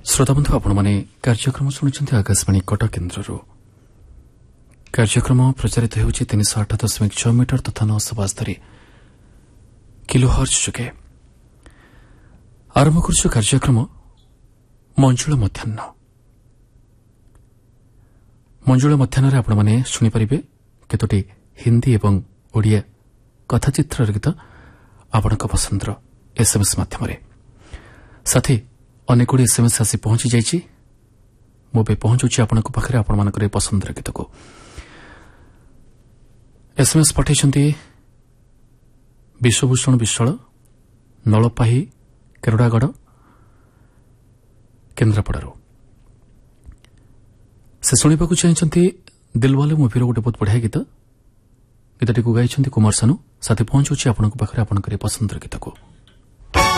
श्रोताबंधु आपण मैंने कार्यक्रम शुणुंट आकाशवाणी कटक केन्द्र कार्यक्रम प्रचारित हो 308.6 मीटर तथा 972 किलोहर्ट्ज जुगे आरंभ कर कार्यक्रम मंजुल मध्याह्न आपण मैंने शुणिपारे केतोटी हिंदी एवं ओडिया कथाचित्र गीत आपण पसंदर एसएमएस माध्यम साथी अनेक गुड़ी एसएमएस आसी पहुंची जाइए मुझे पहुंचुची आपण पाखे आपण मान पसंदर गीत को एसएमएस पठाई विश्वभूषण विश्वाल नलपाही केरड़ागढ़ केन्द्रापड़ार से शुणा चाहते दिलवाले मुभीर गोटे बहुत बढ़िया गीतटी गाई कुमार सानू साथी पहुंचुची आपण पाखे आपण पसंदर गीत को।